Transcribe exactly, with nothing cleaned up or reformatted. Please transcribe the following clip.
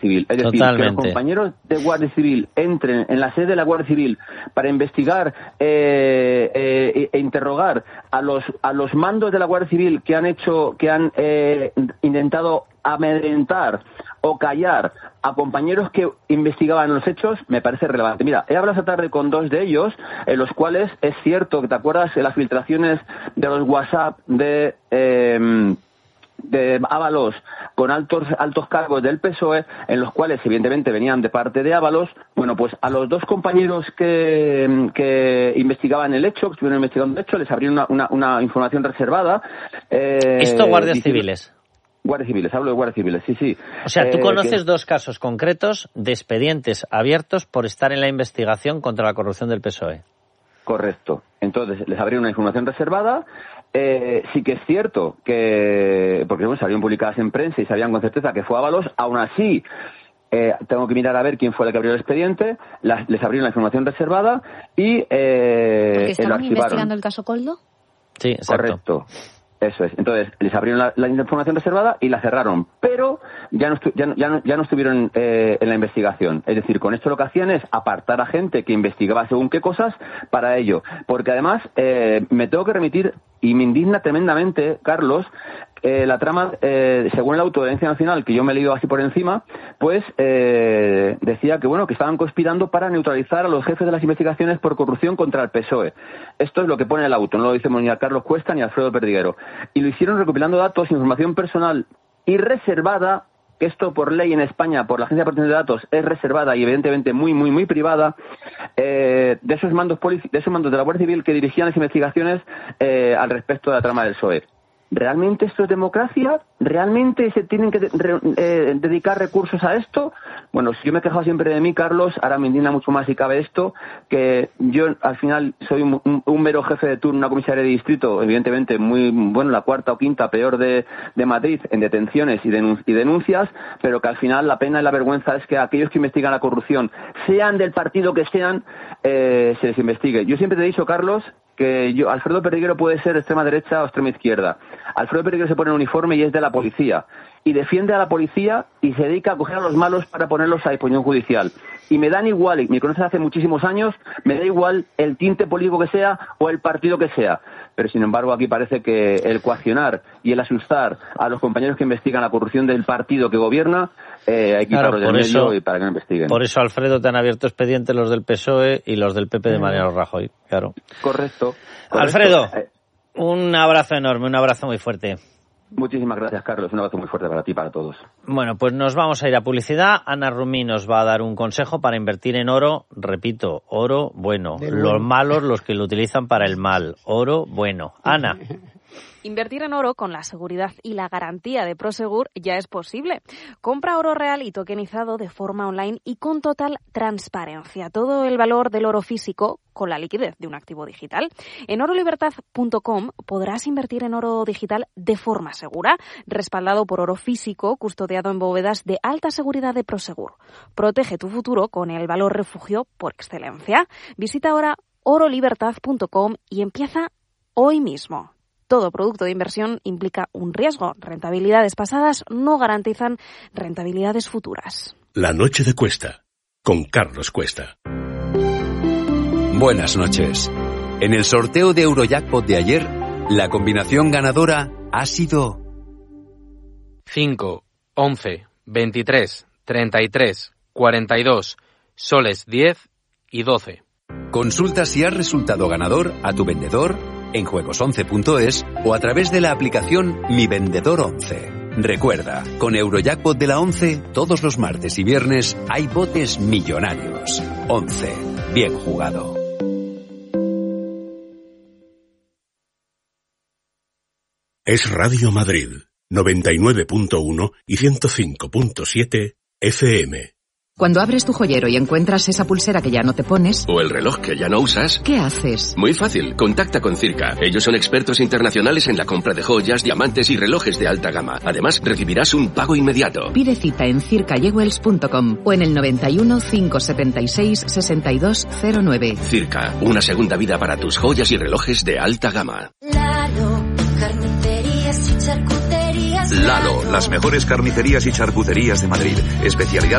Civil. Es decir, Totalmente. que los compañeros de Guardia Civil entren en la sede de la Guardia Civil para investigar eh, eh, e interrogar a los a los mandos de la Guardia Civil que han hecho, que han eh, intentado amedrentar o callar a compañeros que investigaban los hechos, me parece relevante. Mira, he hablado esta tarde con dos de ellos, en los cuales es cierto que, ¿te acuerdas de las filtraciones de los WhatsApp de... Eh, de Ábalos con altos altos cargos del P S O E, en los cuales evidentemente venían de parte de Ábalos? Bueno, pues a los dos compañeros que, que investigaban el hecho, que estuvieron investigando el hecho, les abrieron una, una, una información reservada. Eh, ¿Esto guardias diciendo, civiles? Guardias civiles, hablo de guardias civiles, sí, sí. O sea, tú eh, conoces que... dos casos concretos de expedientes abiertos por estar en la investigación contra la corrupción del P S O E. Correcto. Entonces, les abrieron una información reservada. Eh, sí que es cierto que, porque bueno, salieron publicadas en prensa y sabían con certeza que fue Ábalos, aún así eh, tengo que mirar a ver quién fue el que abrió el expediente, las, les abrieron la información reservada y eh, ¿Porque estaban lo archivaron. investigando el caso Coldo? Sí, exacto. Correcto. Eso es. Entonces, les abrieron la, la información reservada y la cerraron, pero ya no, estu- ya no, ya no, ya no estuvieron eh, en la investigación. Es decir, con esto lo que hacían es apartar a gente que investigaba según qué cosas para ello. Porque además, eh, me tengo que remitir, y me indigna tremendamente, Carlos, eh, la trama, eh, según el auto de Audiencia Nacional, que yo me he leído así por encima, pues eh, decía que bueno que estaban conspirando para neutralizar a los jefes de las investigaciones por corrupción contra el P S O E. Esto es lo que pone el auto, no lo dice ni a Carlos Cuesta ni a Alfredo Perdiguero. Y lo hicieron recopilando datos, información personal y reservada, que esto por ley en España, por la Agencia de Protección de Datos, es reservada y evidentemente muy, muy, muy privada, eh, de esos mandos polici- de esos mandos de la Guardia Civil que dirigían las investigaciones eh, al respecto de la trama del P S O E. ¿Realmente esto es democracia? ¿Realmente se tienen que de, re, eh, dedicar recursos a esto? Bueno, si yo me he quejado siempre de mí, Carlos, ahora me indigna mucho más si cabe esto, que yo al final soy un, un, un mero jefe de turno, una comisaria de distrito, evidentemente muy, bueno, la cuarta o quinta peor de, de Madrid en detenciones y, denun- y denuncias, pero que al final la pena y la vergüenza es que aquellos que investigan la corrupción, sean del partido que sean, eh, se les investigue. Yo siempre te he dicho, Carlos, que yo, Alfredo Perdiguero puede ser extrema derecha o extrema izquierda. Alfredo Perdiguero se pone el uniforme y es de la policía. Y defiende a la policía y se dedica a coger a los malos para ponerlos a disposición judicial. Y me dan igual, y me conoces hace muchísimos años, me da igual el tinte político que sea o el partido que sea. Pero sin embargo aquí parece que el coaccionar y el asustar a los compañeros que investigan la corrupción del partido que gobierna, eh, hay que Claro, quitarlos del por medio eso- y para que no investiguen. Por eso, Alfredo, te han abierto expediente los del P S O E y los del P P de Mariano Rajoy, claro. Correcto. correcto. Alfredo, Eh, un abrazo enorme, un abrazo muy fuerte. Muchísimas gracias, Carlos. Un abrazo muy fuerte para ti y para todos. Bueno, pues nos vamos a ir a publicidad. Ana Rumí nos va a dar un consejo para invertir en oro. Repito, oro bueno. De Los bueno. malos, los que lo utilizan para el mal. Oro bueno. Ana. Invertir en oro con la seguridad y la garantía de Prosegur ya es posible. Compra oro real y tokenizado de forma online y con total transparencia. Todo el valor del oro físico con la liquidez de un activo digital. En oro libertad punto com podrás invertir en oro digital de forma segura, respaldado por oro físico, custodiado en bóvedas de alta seguridad de Prosegur. Protege tu futuro con el valor refugio por excelencia. Visita ahora oro libertad punto com y empieza hoy mismo. Todo producto de inversión implica un riesgo. Rentabilidades pasadas no garantizan rentabilidades futuras. La noche de Cuesta, con Carlos Cuesta. Buenas noches. En el sorteo de Eurojackpot de ayer, la combinación ganadora ha sido cinco, once, veintitrés, treinta y tres, cuarenta y dos, soles diez y doce. Consulta si has resultado ganador a tu vendedor en juegos once punto es o a través de la aplicación Mi Vendedor once. Recuerda, con Eurojackpot de la once, todos los martes y viernes hay botes millonarios. once. Bien jugado. Es Radio Madrid, noventa y nueve punto uno y ciento cinco punto siete F M. Cuando abres tu joyero y encuentras esa pulsera que ya no te pones... O el reloj que ya no usas... ¿Qué haces? Muy fácil, contacta con Circa. Ellos son expertos internacionales en la compra de joyas, diamantes y relojes de alta gama. Además, recibirás un pago inmediato. Pide cita en circa jewels punto com o en el noventa y uno, cinco setenta y seis, sesenta y dos cero nueve. Circa, una segunda vida para tus joyas y relojes de alta gama. Lalo, carnicerías y charcuterías. Lalo, las mejores carnicerías y charcuterías de Madrid. Especialidad